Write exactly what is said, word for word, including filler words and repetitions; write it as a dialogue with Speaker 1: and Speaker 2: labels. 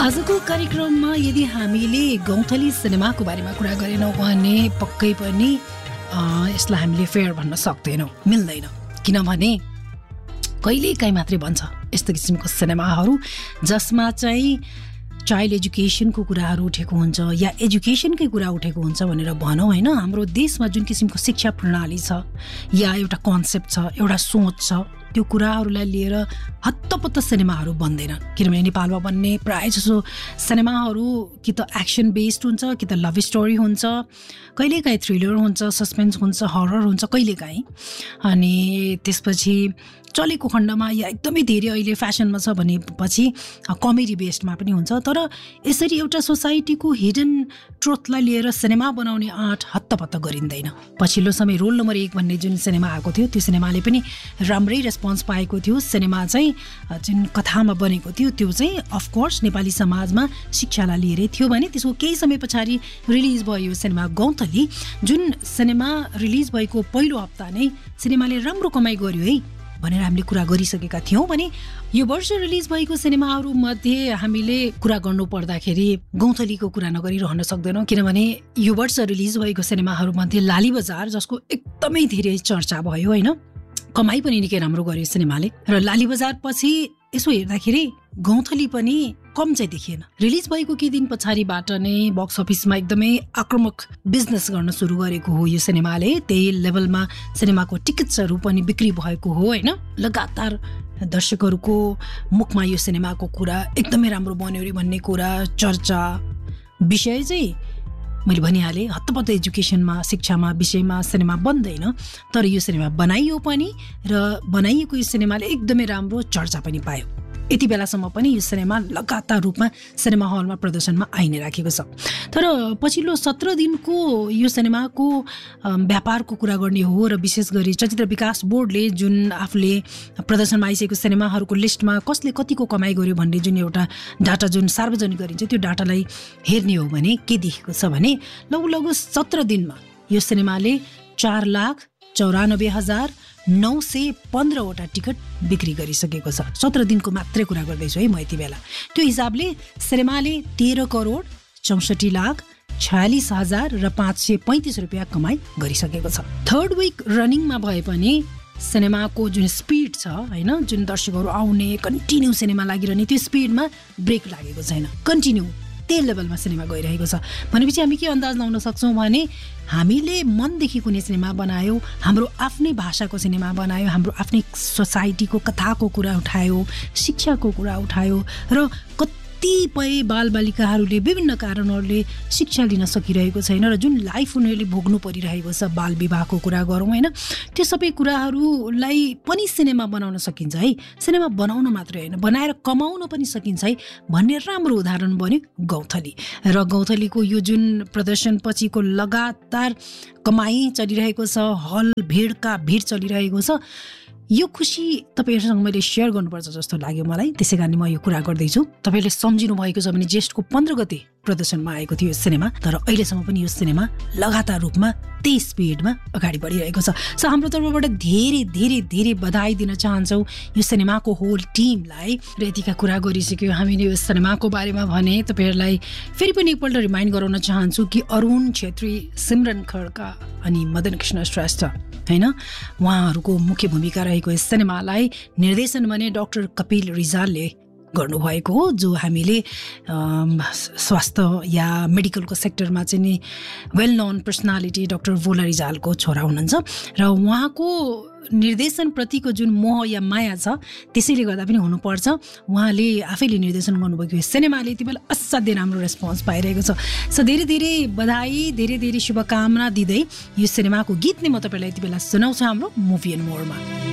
Speaker 1: आजको कार्यक्रममा यदि हामीले गौँथली सिनेमाको बारेमा कुरा गरेनौँ भने पक्कै पनि यसलाई हामीले फेयर भन्न सक्दैनौँ, मिल्दैन। किनभने कहिलेकाहीँ मात्रै बन्छ यस्तो किसिमको सिनेमाहरू जसमा चाहिँ चाइल्ड एजुकेसनको कुराहरू उठेको हुन्छ या एजुकेसनकै कुरा उठेको हुन्छ भनेर भनौँ होइन। हाम्रो देशमा जुन किसिमको शिक्षा प्रणाली छ या एउटा कन्सेप्ट छ, एउटा सोच छ, त्यो कुराहरूलाई लिएर हत्तपत्त सिनेमाहरू बन्दैनन्। किनभने नेपालमा बन्ने प्रायः जसो सिनेमाहरू कि त एक्सन बेस्ड हुन्छ, कि त लभ स्टोरी हुन्छ, कहिलेकाहीँ थ्रिलर हुन्छ, सस्पेन्स हुन्छ, हरर हुन्छ कहिलेकाहीँ। अनि त्यसपछि चलेको खण्डमा या एकदमै धेरै अहिले फ्यासनमा छ भनेपछि कमेडी बेस्डमा पनि हुन्छ। तर यसरी एउटा सोसाइटीको हिडन ट्रुथलाई लिएर सिनेमा बनाउने आँट हत्तपत्त गरिँदैन। पछिल्लो समय रोल नम्बर एक भन्ने जुन सिनेमा आएको थियो त्यो सिनेमाले पनि राम्रै रेस्पोन्स पाएको थियो। सिनेमा चाहिँ जुन कथामा बनेको थियो त्यो चाहिँ अफकोर्स नेपाली समाजमा शिक्षालाई लिएरै थियो भने त्यसको केही समय पछाडि रिलिज भयो यो सिनेमा गौँथली। जुन सिनेमा रिलिज भएको पहिलो हप्ता नै सिनेमाले राम्रो कमाइ गर्यो है भनेर हामीले कुरा गरिसकेका थियौँ। भने यो वर्ष रिलिज भएको सिनेमाहरूमध्ये हामीले कुरा गर्नु पर्दाखेरि गौँथलीको कुरा नगरिरहन सक्दैनौँ। किनभने यो वर्ष रिलिज भएको सिनेमाहरूमध्ये लाली बजार, जसको एकदमै धेरै चर्चा भयो होइन, कमाइ पनि निकै राम्रो गर्यो सिनेमाले। र लाली बजार पछि यसो हेर्दाखेरि गौँथली पनि कम चाहिँ देखिएन। रिलिज भएको केही दिन पछाडिबाट नै बक्स अफिसमा एकदमै आक्रामक बिजनेस गर्न सुरु गरेको हो यो सिनेमाले। त्यही लेभलमा सिनेमाको टिकट्सहरू पनि बिक्री भएको हो होइन। लगातार दर्शकहरूको मुखमा यो सिनेमाको कुरा एकदमै राम्रो बन्यो अरे भन्ने कुरा चर्चा विषय चाहिँ मैले भनिहालेँ। हत्तपत्त एजुकेसनमा, शिक्षामा, विषयमा सिनेमा बन्दैन, तर यो सिनेमा बनाइयो पनि र बनाइएको यो सिनेमाले एकदमै राम्रो चर्चा पनि पायो। यति बेलासम्म पनि यो सिनेमा लगातार रूपमा सिनेमा हलमा प्रदर्शनमा आइ नै राखेको छ। तर पछिल्लो सत्र दिनको यो सिनेमाको व्यापारको कुरा गर्ने हो र विशेष गरी चलचित्र विकास बोर्डले जुन आफूले प्रदर्शनमा आइसकेको सिनेमाहरूको लिस्टमा कसले कतिको कमाइ गर्यो भन्ने जुन एउटा डाटा जुन सार्वजनिक गरिन्छ त्यो डाटालाई हेर्ने हो भने के देखेको छ भने लगभग लगभग सत्र दिनमा यो सिनेमाले चार लाख चौरानब्बे हजार नौ सय पन्ध्रवटा टिकट बिक्री गरिसकेको छ। सत्र दिनको मात्रै कुरा गर्दैछु है म यति बेला। त्यो हिसाबले सिनेमाले तेह्र करोड चौसठी लाख छयालिस हजार र पाँच सय पैँतिस रुपियाँ कमाइ गरिसकेको छ। थर्ड विक रनिङमा भए पनि सिनेमाको जुन स्पिड छ होइन, जुन दर्शकहरू आउने कन्टिन्यू सिनेमा लागिरहने त्यो स्पिडमा ब्रेक लागेको छैन। कन्टिन्यू त्यही लेभलमा सिनेमा गइरहेको छ। भनेपछि हामी के अन्दाज लगाउन सक्छौँ भने हामीले मनदेखि कुनै सिनेमा बनायो, हाम्रो आफ्नै भाषाको सिनेमा बनायो, हाम्रो आफ्नै सोसाइटीको कथाको कुरा उठायो, शिक्षाको कुरा उठायो र कतिपय बालबालिकाहरूले विभिन्न कारणहरूले शिक्षा लिन सकिरहेको छैन र जुन लाइफ उनीहरूले भोग्नु परिरहेको छ, बाल विवाहको कुरा गरौँ होइन, त्यो सबै कुराहरूलाई पनि सिनेमा बनाउन सकिन्छ है। सिनेमा बनाउन मात्रै होइन, बनाएर कमाउन पनि सकिन्छ है भन्ने राम्रो उदाहरण बन्यो गौँथली। र गौँथलीको यो जुन प्रदर्शन पछिको लगातार कमाइ चलिरहेको छ, हल भिडका भिड चलिरहेको छ, यो खुसी तपाईँहरूसँग मैले सेयर गर्नुपर्छ जस्तो लाग्यो मलाई। त्यसै कारण म यो कुरा गर्दैछु। तपाईँले सम्झिनु भएको छ भने जेष्ठको पन्ध्र गते प्रदर्शनमा आएको थियो यो सिनेमा, तर अहिलेसम्म पनि यो सिनेमा लगातार रूपमा त्यही स्पिडमा अगाडि बढिरहेको छ। सो हाम्रो तर्फबाट धेरै धेरै धेरै बधाई दिन चाहन्छौँ यो सिनेमाको होल टिमलाई। र यतिका कुरा गरिसक्यो हामीले यो सिनेमाको बारेमा भने तपाईँहरूलाई फेरि पनि एकपल्ट रिमाइन्ड गराउन चाहन्छु कि अरुण छेत्री, सिमरन खड्का अनि मदन कृष्ण श्रेष्ठ होइन, उहाँहरूको मुख्य भूमिका रहेको यस सिनेमालाई निर्देशन भने डाक्टर कपिल रिजालले गर्नुभएको हो, जो हामीले स्वास्थ्य या मेडिकलको सेक्टरमा चाहिँ नि वेल नोन पर्सनालिटी डाक्टर भोला रिजालको छोरा हुनुहुन्छ। र उहाँको निर्देशनप्रतिको जुन मोह या माया छ त्यसैले गर्दा पनि हुनुपर्छ। उहाँले आफैले निर्देशन गर्नुभएको यो सिनेमाले यति बेला असाध्यै राम्रो रेस्पोन्स पाइरहेको छ। सो धेरै धेरै बधाई, धेरै धेरै शुभकामना दिँदै यो सिनेमाको गीत नै म तपाईँलाई यति बेला सुनाउँछु हाम्रो मुभी एन्ड मोरमा।